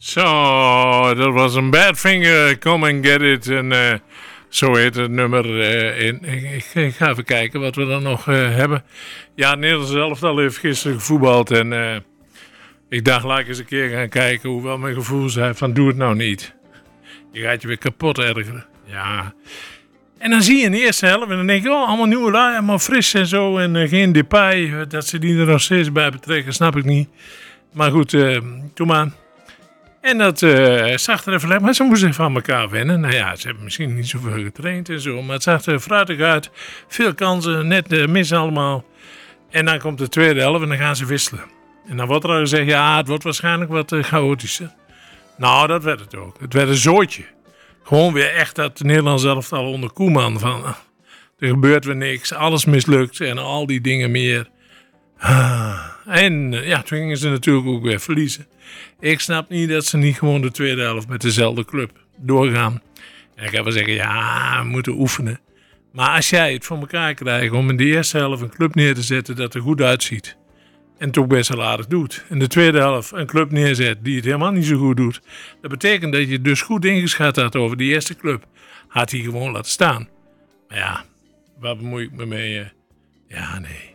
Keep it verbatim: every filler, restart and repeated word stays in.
Zo, dat was een Badfinger, Come and Get It. En uh, zo heet het nummer. Uh, in, ik, ik ga even kijken wat we dan nog uh, hebben. Ja, het Nederlands elftal heeft gisteren gevoetbald. En uh, ik dacht, laat ik eens een keer gaan kijken. Hoewel mijn gevoel zei van, doe het nou niet. Je gaat je weer kapot ergeren. Ja. En dan zie je in de eerste helft en dan denk je, oh, allemaal nieuwe lui, allemaal fris en zo. En uh, geen Depay, dat ze die er nog steeds bij betrekken, snap ik niet. Maar goed, uh, kom maar. En dat uh, zag er even lekker, maar ze moesten even aan elkaar wennen. Nou ja, ze hebben misschien niet zoveel getraind en zo, maar het zag er fruitig uit. Veel kansen, net uh, mis allemaal. En dan komt de tweede helft en dan gaan ze wisselen. En dan wordt er al gezegd, ja, het wordt waarschijnlijk wat uh, chaotischer. Nou, dat werd het ook. Het werd een zootje. Gewoon weer echt dat Nederlands elftal onder Koeman. Van, uh, er gebeurt weer niks, alles mislukt en al die dingen meer. Ah. En uh, ja, toen gingen ze natuurlijk ook weer verliezen. Ik snap niet dat ze niet gewoon de tweede helft met dezelfde club doorgaan. En ik ga wel zeggen, ja, we moeten oefenen. Maar als jij het voor elkaar krijgt om in de eerste helft een club neer te zetten dat er goed uitziet. En het ook best wel aardig doet. In de tweede helft een club neerzet die het helemaal niet zo goed doet. Dat betekent dat je dus goed ingeschat had over die eerste club. Had hij gewoon laten staan. Maar ja, waar bemoei ik me mee? Ja, nee.